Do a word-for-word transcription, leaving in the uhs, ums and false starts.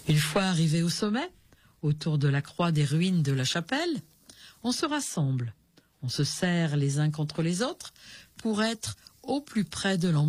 Une fois arrivé au sommet, autour de la croix des ruines de la chapelle, on se rassemble, on se serre les uns contre les autres pour être au plus près de l'ambiance.